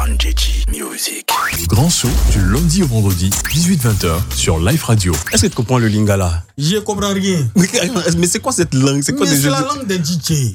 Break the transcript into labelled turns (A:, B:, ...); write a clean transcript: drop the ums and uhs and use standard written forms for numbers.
A: Wanjeji Music.
B: Le grand show du lundi au vendredi, 18-20h sur Live Radio.
C: Est-ce que tu comprends le lingala?
D: Je comprends rien.
C: Mais c'est quoi cette langue? C'est quoi
D: Mais c'est la langue des DJ.